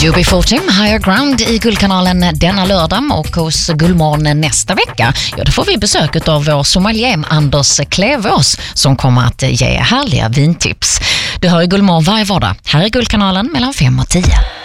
UB40 Higher Ground i Guldkanalen denna lördag, och hos Guldmorgon nästa vecka, då får vi besök av vår sommelier Anders Klevås som kommer att ge härliga vintips. Du hör i Guldmorgon varje vardag här i Guldkanalen mellan 5 och 10.